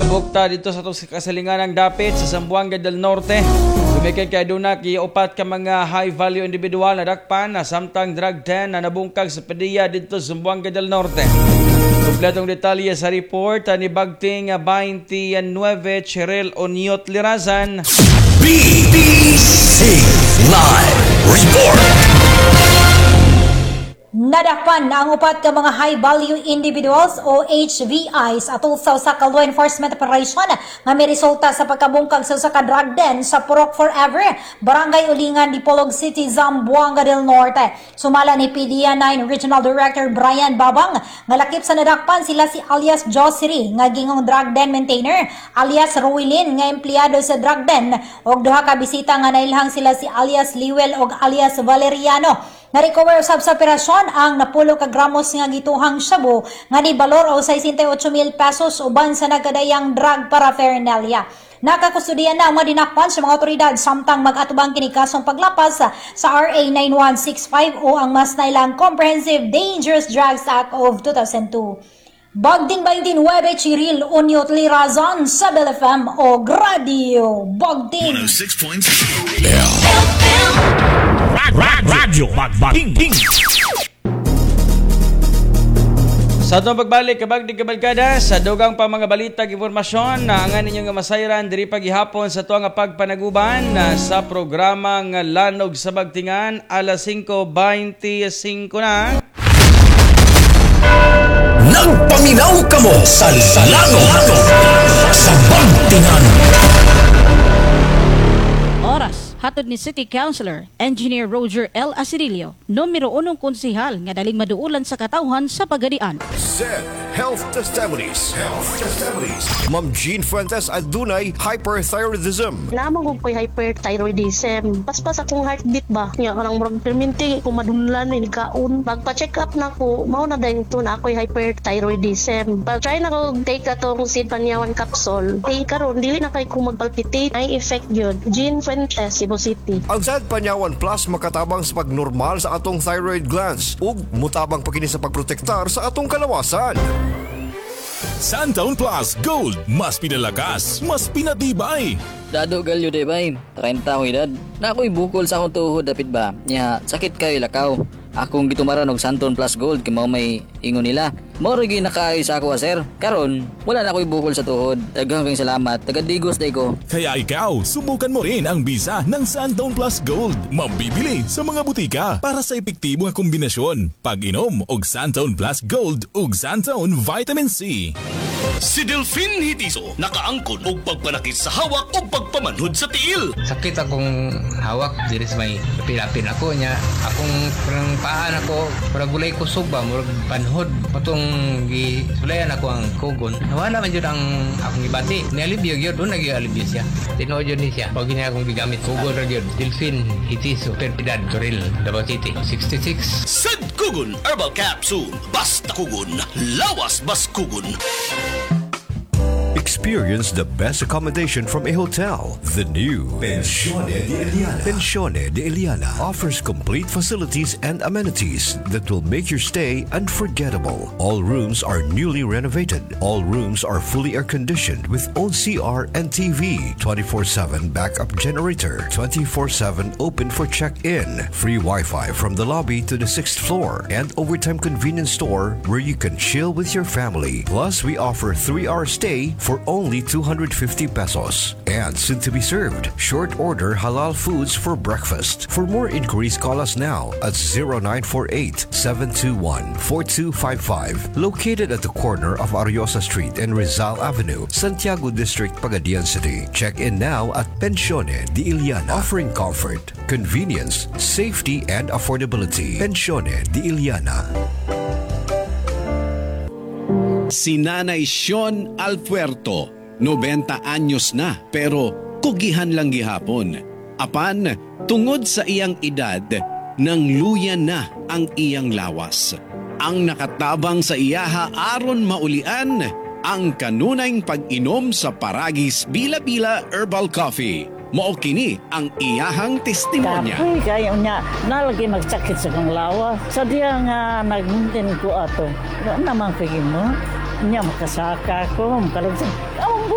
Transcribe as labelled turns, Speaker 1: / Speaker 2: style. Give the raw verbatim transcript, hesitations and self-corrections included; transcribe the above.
Speaker 1: Nabukta dito sa itong kasalingan ng dapit sa Zamboanga del Norte. Sumikay kay Duna kay upat ka mga high-value individual na dakpan na samtang drug den na nabungkag sa Padilla dito sa Zamboanga del Norte. Kompletong detalye sa report ni Bagting twenty-nine Cheryl Oniot Lirazan.
Speaker 2: B B C Live Report.
Speaker 3: Nadakpan na ang upat ka mga high-value individuals o H V Is atol sa usa ka law enforcement operation nga may resulta sa pagkabungkag sa usa ka drug den sa Purok Forever, Barangay Ulingan, Dipolog City, Zamboanga del Norte. Sumala ni P D N nine Regional Director Brian Babang nga lakip sa nadakpan sila si alias Josery nga gingong drug den maintainer, alias Rowilyn nga empleyado sa drug den ug duha ka bisita nga nailhang sila si alias Liwel ug alias Valeriano. Na-recover usab sa operasyon ang napulo ka gramos nga gituhang shabu nga ni balor o sixty-eight mil pesos uban sa nagkadayang drug paraphernalia. Nakakustudiyan na ang mga dinakpan sa mga otoridad samtang mag-atubang kini kasong paglapas sa R A nine one six five o ang mas nailang Comprehensive Dangerous Drugs Act of two thousand two. Bagding twenty-nine Cheryl Oniot Lirazan sa Bell F M o Radio Bagding
Speaker 2: one oh six point six
Speaker 4: Radyo Bagding.
Speaker 1: Sa itong pagbalik kabag di kabalkada sa dugang pa mga balita informasyon na ang ninyong masayran diri paghihapon sa tuwa nga pagpanaguban na sa programang Lanog sa Bagtingan alas cinco twenty-five na.
Speaker 2: Nagpaminaw ka mo sa Lanog sa Bagtingan.
Speaker 5: Oras, hatod ni City Councilor Engineer Roger L. Acirilio, numero unong konsihal nga daling maduulan sa katawhan sa Pagadian.
Speaker 6: Z Health Testimonies. Health Testimonies. Ma'am Jean Fuentes adunay hyperthyroidism.
Speaker 7: Naman ko ko'y hyperthyroidism. Paspas akong heartbeat ba? Nga karang murag perminti kung madunlan ni kaon. Pagpa-check up na ko, mao na dahil ito na ako'y hyperthyroidism. Pag-try na ko take atong Sid Panyawan capsule. Tay karon dili na kay ko magpalpitate. Ay effect yun. Jean Fuentes, Cebu City.
Speaker 6: Ang Z Panyawan Plus makatabang sa pagnormal sa atong thyroid glands ug mutabang pa kini sa pagprotektar sa atong kalawasan.
Speaker 4: Santaon Plus Gold, mas pinalakas, mas pinatibay.
Speaker 8: Dado galyo de bay, thirty ko edad. Na ako'y bukol sa akong tuhod dapit ba? Nya sakit kayo lakaw. Akong gitumaran og Santon Plus Gold kay mao may ingon nila. Mao ri nakaayo sa ako sir. Karon wala na ako'y bukol sa tuhod. Daghang kayong salamat. Tagadigos day ko.
Speaker 4: Kaya ikaw, subukan mo rin ang bisa ng Santon Plus Gold. Mabibili sa mga butika para sa epektibo nga kombinasyon. Pag-inom og Santon Plus Gold ug Santon Vitamin C.
Speaker 2: Si Delphine Hitiso nakaangkon og pagpanakit sa hawak o pagpamanhod sa tiil.
Speaker 9: Sakit akong hawak diri sa may pilapin ako nya. Akong parang paan ako, parang gulay kusog ba, murag panhod. Patong gisulayan ako ang kugon. Nawala man jud ang akong gibati. Nialibyo gyud, doon nag-alibyo siya. Tinuod jud ni siya. Pag niya akong gigamit kugon ra gyud. Delphine Hitiso, Perpidad, Toril, Davao City, sixty-six.
Speaker 2: Sad Kugon Herbal Capsule. Basta kugon, lawas bas kugon.
Speaker 6: Experience the best accommodation from a hotel. The new Pensione de Iliana. Pensione de Iliana offers complete facilities and amenities that will make your stay unforgettable. All rooms are newly renovated. All rooms are fully air-conditioned with own C R and T V. twenty-four seven backup generator. twenty-four seven open for check-in. Free Wi-Fi from the lobby to the sixth floor. And overtime convenience store where you can chill with your family. Plus, we offer three-hour stay for only two hundred fifty pesos. And soon to be served, short order halal foods for breakfast. For more inquiries, call us now at zero nine four eight, seven two one, four two five five. Located at the corner of Ariosa Street and Rizal Avenue, Santiago District, Pagadian City. Check in now at Pensione de Iliana, offering comfort, convenience, safety, and affordability. Pensione de Iliana.
Speaker 10: Si Nanay Sean Alpuerto, ninety anyos na pero kugihan lang gihapon. Apan, tungod sa iyang edad, nang luya na ang iyang lawas. Ang nakatabang sa iyaha aron maulian ang kanunayng pag-inom sa Paragis Bila-Bila Herbal Coffee. Mao kini ang iyahang testimonya.
Speaker 11: Kapoy kayo niya, nalagi magsakit sa kong lawas. Sa diya nga nagmuntin ko ato. Ano naman pigin mo? Niya makasaka ko, makalagsan.